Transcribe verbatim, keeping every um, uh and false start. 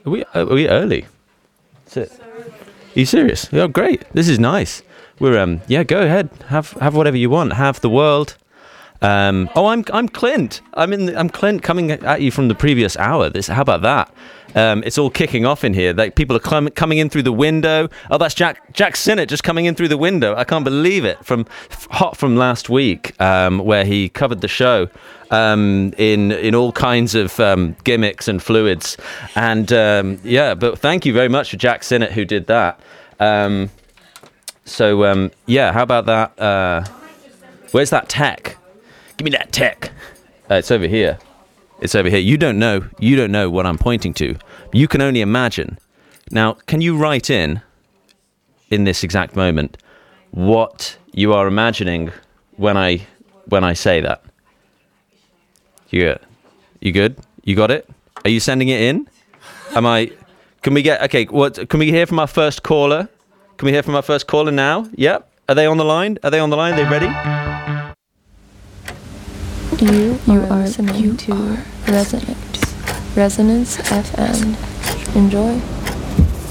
Are we are we early? That's it. Are you serious? Oh, great. This is nice. We're um yeah. Go ahead. Have have whatever you want. Have the world. Um. Oh, I'm I'm Clint. I'm in. The, I'm Clint coming at you from the previous hour. This. How about that? Um. It's all kicking off in here. Like people are clim- coming in through the window. Oh, that's Jack Jack Sinnott just coming in through the window. I can't believe it. From hot from last week, um, where he covered the show. Um, in in all kinds of um, gimmicks and fluids, and um, yeah. But thank you very much for Jack Sinnott who did that. Um, so um, yeah, how about that? Uh, where's that tech? Give me that tech. Uh, it's over here. It's over here. You don't know. You don't know what I'm pointing to. You can only imagine. Now, can you write in in this exact moment what you are imagining when I when I say that? You you good? You got it? Are you sending it in? Am I? Can we get? Okay. What? Can we hear from our first caller? Can we hear from our first caller now? Yep. Are they on the line? Are they on the line? Are they ready? You you are listening to Resonance Resonance F M. Enjoy.